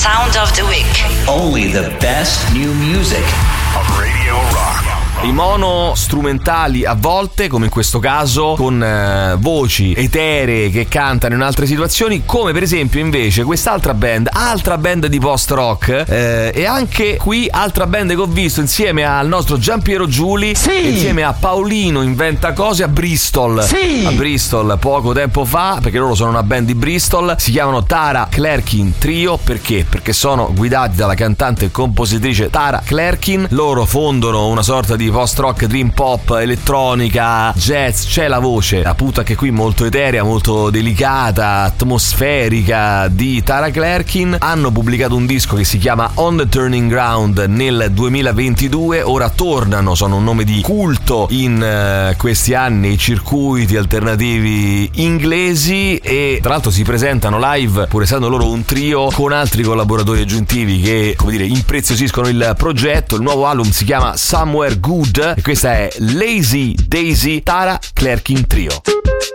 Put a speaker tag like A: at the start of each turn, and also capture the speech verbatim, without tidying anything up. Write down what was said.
A: Sound of the Week.
B: Only the best new music
C: of Radio Rock.
D: I mono strumentali a volte, come in questo caso, con eh, voci eteree che cantano in altre situazioni, come per esempio invece quest'altra band, altra band di post rock, eh, e anche qui altra band che ho visto insieme al nostro Giampiero Giuli,
E: sì,
D: insieme a Paolino Inventa Cose a Bristol,
E: sì,
D: a Bristol poco tempo fa, perché loro sono una band di Bristol, si chiamano Tara Clerkin Trio. Perché? Perché sono guidati dalla cantante e compositrice Tara Clerkin. Loro fondono una sorta di post rock, dream pop, elettronica, jazz. C'è la voce, appunto anche qui molto eterea, molto delicata, atmosferica di Tara Clerkin. Hanno pubblicato un disco che si chiama On the Turning Ground nel duemilaventidue. Ora tornano, sono un nome di culto in uh, questi anni nei circuiti alternativi inglesi, e tra l'altro si presentano live, pur essendo loro un trio, con altri collaboratori aggiuntivi che, come dire, impreziosiscono il progetto. Il nuovo album si chiama Somewhere Good e questa è Lazy Daisy, Tara Clerkin Trio.